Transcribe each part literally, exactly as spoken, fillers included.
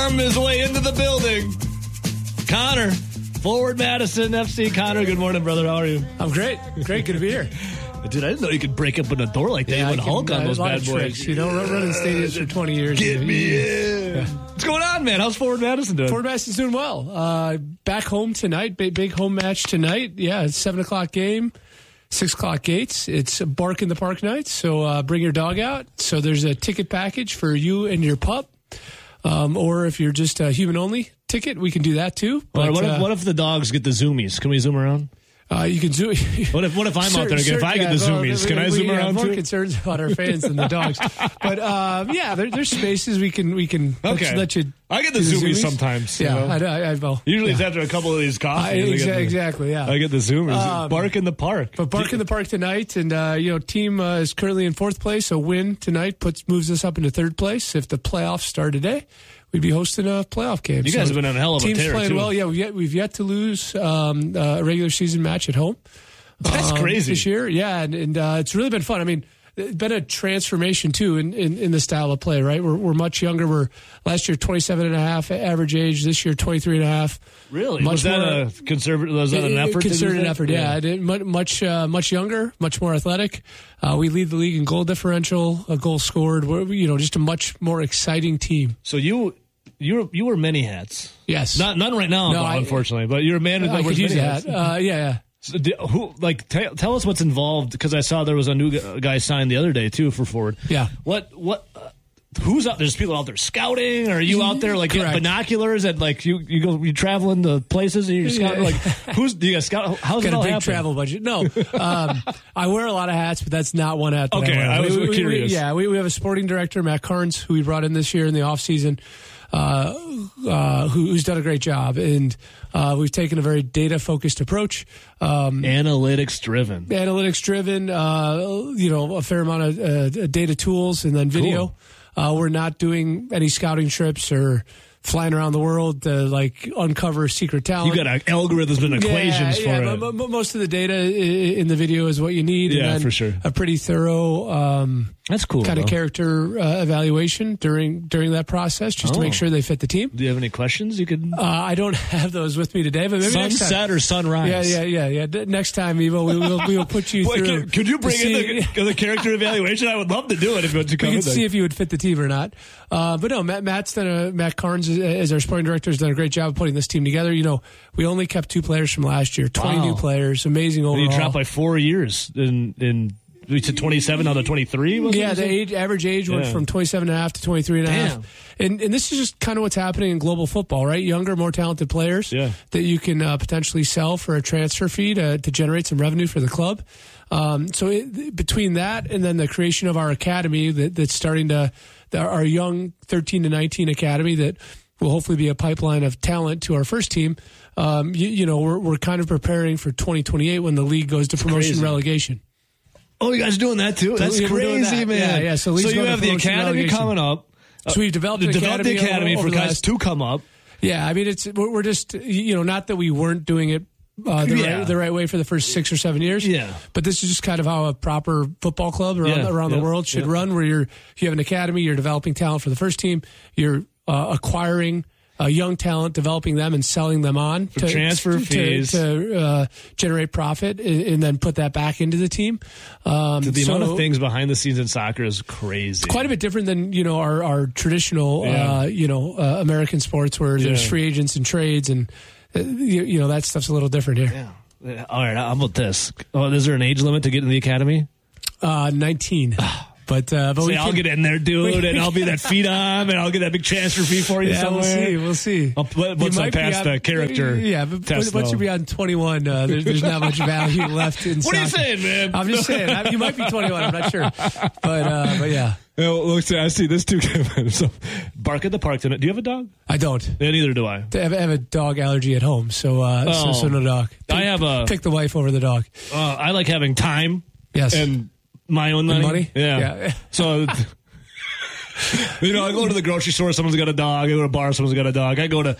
worm his way into the building. Connor, Forward Madison F C. Connor, good morning, brother. How are you? I'm great. Great, good to be here. Dude, I didn't know you could break open a door like that. Yeah, You went I can, Hulk on uh, those a lot bad of boys. tricks. You know, run- running stadiums for twenty years. Get you, me you, in. Yeah. What's going on, man? How's Forward Madison doing? Forward Madison's doing well. Uh, back home tonight. Big, big home match tonight. Yeah, it's seven o'clock game. Six o'clock gates. It's a Bark in the Park night, so uh, bring your dog out. So there's a ticket package for you and your pup. Um, or if you're just a human-only ticket, we can do that too. But, But, what, if, uh, what if the dogs get the zoomies? Can we zoom around? Uh, you can zoom. What if what if I'm out there? If I get the zoomies, can I zoom we around have more too? concerns about our fans than the dogs. But um, yeah, there, there's spaces we can we can Okay. let, let you. I get the do zoomies sometimes, you Yeah, know? I, I, I will. Usually yeah. it's after a couple of these I, coffees. I get exa- the- exactly. Yeah. I get the zoomies. Um, Bark in the Park. But Bark in the Park tonight, and uh, you know, team uh, is currently in fourth place. A win tonight puts moves us up into third place. If the playoffs start today, we'd be hosting a playoff game. You guys have been on a hell of a team's tear, playing too. well. Yeah, we've yet we've yet to lose um, uh, a regular season match at home. That's um, crazy. this year. Yeah, and, and uh, it's really been fun. I mean, it's been a transformation too in, in, in the style of play. Right, we're we're much younger. We're last year twenty-seven and a half average age. This year twenty-three and a half. Really? Much was that more- a conservative? Was that an Uh, effort? to do Concerted that? effort, yeah. yeah. Much, uh, much younger, much more athletic. Uh, we lead the league in goal differential, a goal scored. We're, you know, just a much more exciting team. So you you were you were many hats. Yes, Not none right now, No, I- unfortunately. But you're a man who I wears could use many that. hats. Uh, yeah, yeah. So di- who like t- tell us what's involved? Because I saw there was a new g- guy signed the other day too for Forward. Yeah. What what? Uh, who's out? There's people out there scouting. Or are you out there like Correct. binoculars and like you you go you traveling to places and you're scouting? Yeah. Like who's do you guys scout? How's it Got all a big happen? travel budget. No, um, I wear a lot of hats, but that's not one hat that Okay, I wear. I was We- we- we- curious. yeah, we, we have a sporting director, Matt Carnes, who we brought in this year in the offseason, uh, uh, who, who's done a great job. And uh, we've taken a very data-focused approach. Um, Analytics driven. analytics driven, uh, you know, a fair amount of uh, data tools and then video. Cool. Uh, we're not doing any scouting trips or flying around the world to like uncover secret talent. You got uh, algorithms and equations yeah, for yeah, it. mo- mo- most of the data i- in the video is what you need. Yeah, and then for sure. A pretty thorough um, That's cool. kind of though. character uh, evaluation during during that process, just to Oh. make sure they fit the team. Do you have any questions? You could Uh, I don't have those with me today, but maybe next time. sunset or sunrise. Yeah, yeah, yeah, yeah. D- Next time, Evo, we will we will put you Boy, through. could, could you to bring in see- the, the character evaluation? I would love to do it if you want to come We in. can see if you would fit the team or not. Uh, but no, Matt, Matt's done a, Matt Carnes is, is our sporting director, has done a great job of putting this team together. You know, we only kept two players from last year, twenty Wow. new players, amazing overall. You dropped by four years in in we said twenty-seven out of twenty-three. wasn't Yeah, it? the age, average age went Yeah. from twenty-seven and a half to twenty-three and a half. Damn. And, and this is just kind of what's happening in global football, right? Younger, more talented players Yeah. that you can uh, potentially sell for a transfer fee to, to generate some revenue for the club. Um, so it, between that and then the creation of our academy that, that's starting to, the, our young thirteen to nineteen academy that will hopefully be a pipeline of talent to our first team. Um, you, you know, we're, we're kind of preparing for twenty twenty-eight when the league goes to promotion crazy. relegation. Oh, you guys are doing that too? That's we're doing crazy, that. man. Yeah, yeah, so So, Lee's you going to have the promotion academy relegation. coming up. So we've developed an Developed the academy academy over for the guys last- to come up. Yeah, I mean, it's we're, we're just you know not that we weren't doing it uh, the Yeah. right the right way for the first six or seven years. Yeah. but this is just kind of how a proper football club around, Yeah, around yeah, the world should yeah. run, where you're you have an academy, you're developing talent for the first team, you're uh, acquiring. Uh, young talent, developing them and selling them on For transfer to, fees. to uh, generate profit, and, and then put that back into the team. Um, The so amount of things behind the scenes in soccer is crazy. quite a bit different than you know our our traditional Yeah. uh, you know uh, American sports where there's Yeah. free agents and trades and uh, you, you know that stuff's a little different here. Yeah. Yeah. All right. How about this? Oh, is there an age limit to get in the academy? Uh, nineteen, but uh, but Say, we I'll can, get in there, dude, and I'll be that feed on, and I'll get that big transfer fee for you yeah, somewhere. we'll see, we'll see. I'll put- You once I might be pass on- the character yeah, but test, once though. you're beyond twenty-one, uh, there's, there's not much value left in. What are you soccer. saying, man? I'm just saying I- you might be twenty-one. I'm not sure, but uh, but yeah, Well, look, I see this too. So, Bark at the Park tonight. Do you have a dog? I don't. Yeah, neither do I. I have, I have a dog allergy at home, so uh, Oh. so, so no dog. I have a- pick the wife over the dog. Uh, I like having time Yes, and my own money. money? Yeah. Yeah. So, you know, I go to the grocery store, someone's got a dog. I go to a bar, someone's got a dog. I go to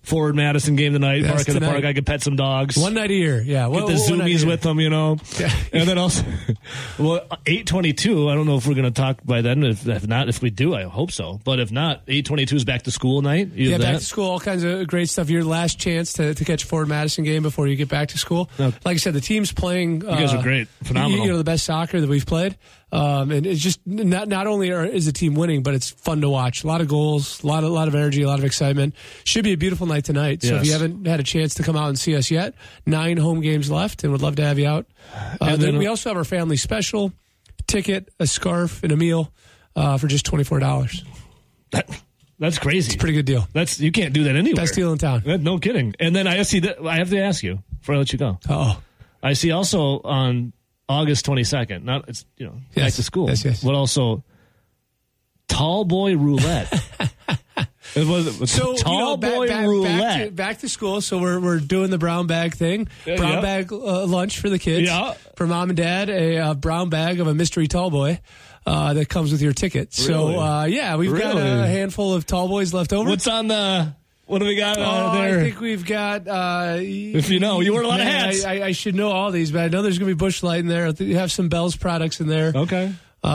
Forward Madison game tonight. That's Park in the tonight. park. I could pet some dogs. One night a year, yeah. Get One, the one night a zoomies year. with them, you know. Yeah. And then also, well, eight twenty-two. I don't know if we're going to talk by then. If, if not, if we do, I hope so. But if not, eight twenty-two is back to school night. You Yeah, have back that? to school, all kinds of great stuff. Your last chance to, to catch a Forward Madison game before you get back to school. No. Like I said, the team's playing. You guys are great. Phenomenal. You know, the best soccer that we've played. Um, and it's just not not only are, is the team winning, but it's fun to watch. A lot of goals, a lot of, a lot of energy, a lot of excitement. Should be a beautiful night tonight. So Yes. if you haven't had a chance to come out and see us yet, nine home games left, and would love to have you out. Uh, And then then- we also have our family special ticket, a scarf, and a meal uh, for just twenty-four dollars. That, that's crazy. Pretty good deal. That's you can't do that anywhere. Best deal in town. That- No kidding. And then I see that I have to ask you before I let you go. Oh. I see also on August twenty-second. Not it's you know back Yes. to school. Yes, yes. But also Tall Boy Roulette. It was So Tall you know, back, Boy back, Roulette. back, to, back to school. So we're we're doing the brown bag thing. Yeah, Brown yeah. bag uh, lunch for the kids. Yeah. For mom and dad, a uh, brown bag of a mystery tall boy uh, that comes with your ticket. So Really? uh, yeah, we've got Really? a handful of tall boys left over. What's on the? What do we got uh, Oh, there? I think we've got. Uh, If you know, you wear a lot of man, hats. I, I, I should know all these, but I know there's going to be Busch Light in there. You have some Bell's products in there. Okay.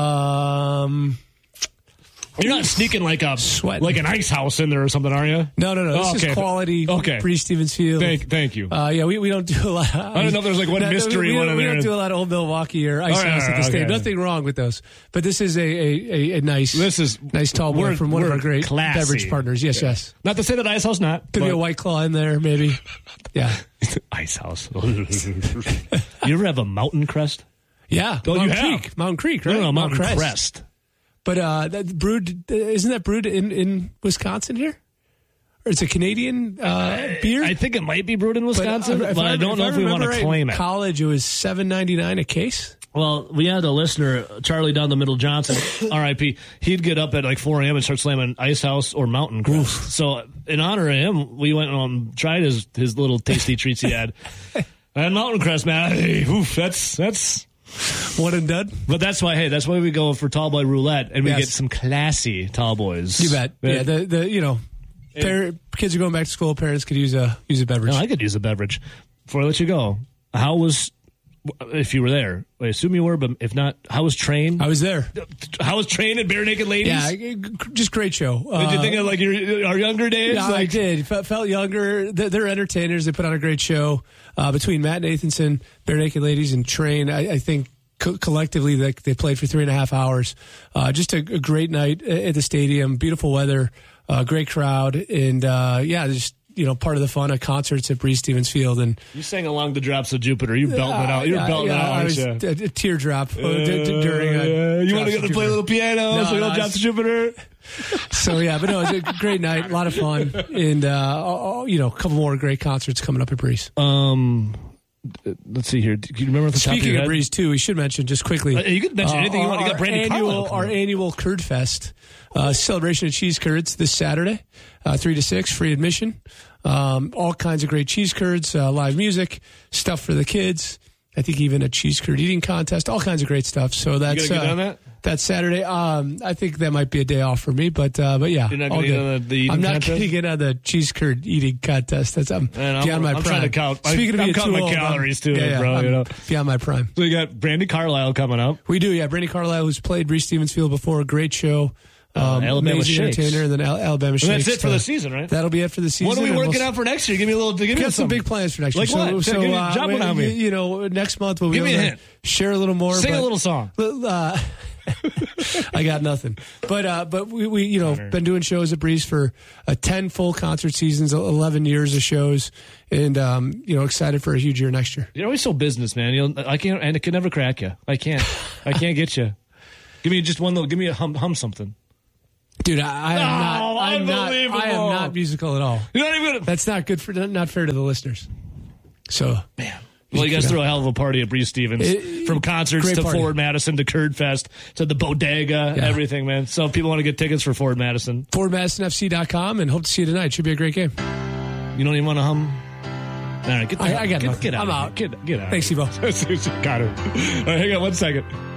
Um, You're not sneaking like a Sweating. like an ice house in there or something, are you? no, no, no. This Oh, okay. is quality. Okay. Breeze Stevens Field. Thank, thank you. Uh, yeah, we, we don't do a lot. Of, I don't know if there's like one No, mystery we, we one don't, in we there. don't do a lot of Old Milwaukee or Ice All right, House all at right, the stadium. okay. Nothing wrong with those. But this is a a, a, a nice This is nice tall boy we're- from one of we're our great classy. beverage partners. Yes, yes. Not to say that Ice House not. Could be but- a White Claw in there, maybe. Yeah. Ice House. You ever have a mountain crest? Yeah. Oh, you Mountain have? Creek. Mountain Creek, right? No, no, Mount mountain crest. But uh, that brewed, isn't that brewed in, in Wisconsin here? Or it's a Canadian uh, beer? I think it might be brewed in But, uh, Wisconsin, but, if I don't know if we want remember to right, claim in it. college, it was seven ninety-nine a case. Well, we had a listener, Charlie down the middle Johnson, R I P. He'd get up at like four a.m. and start slamming Ice House or Mountain Crest. So in honor of him, we went and tried his his little tasty treats he had. And Mountain Crest, man, hey, oof, that's that's. One and done. But that's why, hey, that's why we go for Tall Boy Roulette, and we Yes. get some classy Tall Boys. You bet. Yeah, the the you know, par- kids are going back to school. Parents could use a use a beverage. No, I could use a beverage. Before I let you go, how was, if you were there, I assume you were, but if not, how was Train? I was there. How was Train and Bare Naked Ladies? Yeah, g- g- just great show. Did you think of like your our younger days? Yeah, I like, did. Felt, felt younger. They're, they're entertainers. They put on a great show. Uh, between Matt Nathanson, Bare Naked Ladies, and Train, I, I think co- collectively they, they played for three and a half hours. Uh, just a, a great night at the stadium. Beautiful weather, uh, great crowd, and uh, yeah, just you know part of the fun of concerts at Breeze Stevens Field. And You sang along the drops of Jupiter. You belting it out. You're yeah, belting yeah, it out, I aren't was, you? a, a teardrop uh, d- d- during. A Uh, you want to Drops get of to play a Jupiter. little piano? No, so you no, don't drop it's- to Jupiter. So yeah, but no, it was a great night, a lot of fun, and uh, oh, you know, a couple more great concerts coming up at Breeze. Um, let's see here. Do you remember at the top of Speaking your of head? Breeze too, we should mention just quickly. Uh, you could mention anything you want. You got our Brandy annual, Carlisle coming our up. annual Curd Fest uh, celebration of cheese curds this Saturday, uh, three to six, free admission. Um, all kinds of great cheese curds, uh, live music, stuff for the kids. I think even a cheese curd eating contest, all kinds of great stuff. So that's gonna get uh, on that? that's Saturday. Um, I think that might be a day off for me, but uh, but yeah, You're not all gonna get good. on the- the eating I'm not contest? going to get on the cheese curd eating contest. That's I'm Man, I'm- beyond my I'm prime. trying to count- I- Speaking of I'm being counting too my old, I'm- calories too, yeah, yeah, bro, I'm you know. beyond my prime. So you got Brandy Carlisle coming up. We do, yeah. Brandy Carlisle, who's played Breeze Stevens Field before, a great show. Uh, Um, Alabama amazing Shakes. entertainer, and then Al- Alabama And Shakes. that's it for uh, the season, right? That'll be it for the season. What are we and working we'll, on for next year? Give me a little. Give me Got some something. big plans for next Like year. what? So, Give me- uh, drop one we- on me. You, you know, next month we'll Give be me a able to hint. share a little more. Sing but, a little song. Uh, I got nothing. But uh, but we, we you know been doing shows at Breeze for uh, ten full concert seasons, eleven years of shows, and um, you know excited for a huge year next year. You're always so business, man. You'll, I can't, and it can never crack you. I can't. I can't get you. Give me just one little. Give me a hum, hum something. Dude, I, I am Oh, not. I am not. I am unbelievable. not musical at all. You're not even. Gonna, That's not good for not fair to the listeners. So man. Well, you guys threw a hell of a party at Breeze Stevens. It- From concerts great to party. Forward Madison to Curd Fest to the Bodega, Yeah. everything, man. So if people want to get tickets for Forward Madison, forward madison f c dot com, and hope to see you tonight. Should be a great game. you don't even want to hum. All right, get the I- I got get, nothing. get out. I'm of here. out. Get, get out. Thanks, Evo. Got it. All right, hang on one second.